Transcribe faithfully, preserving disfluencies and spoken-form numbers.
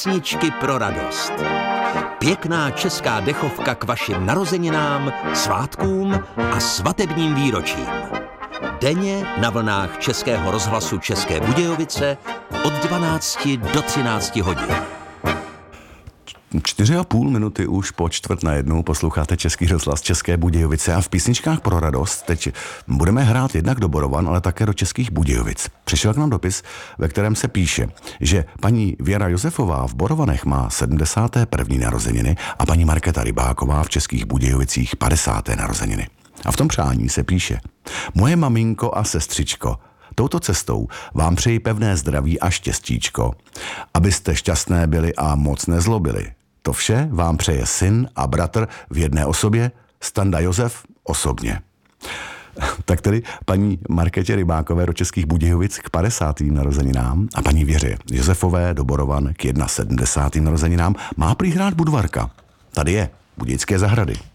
Písničky pro radost. Pěkná česká dechovka k vašim narozeninám, svátkům a svatebním výročím. Denně na vlnách Českého rozhlasu České Budějovice od dvanácti do třinácti hodin. Čtyři a půl minuty už po čtvrt na jednu posloucháte Český rozhlas České Budějovice a v písničkách pro radost teď budeme hrát jednak do Borovan, ale také do Českých Budějovic. Přišel k nám dopis, ve kterém se píše, že paní Věra Josefová v Borovanech má sedmdesáté první narozeniny a paní Markéta Rybáková v Českých Budějovicích padesáté narozeniny. A v tom přání se píše: Moje maminko a sestřičko, touto cestou vám přeji pevné zdraví a štěstíčko, abyste šťastné byli a moc nezlobili. To vše vám přeje syn a bratr v jedné osobě, Standa Josef osobně. Tak tedy paní Markétě Rybákové do Českých Budějovic k padesátým narozeninám a paní Věře Josefové do Borovan k sedmdesátým narozeninám má prý hrát Budvarka. Tady je Budějické zahrady.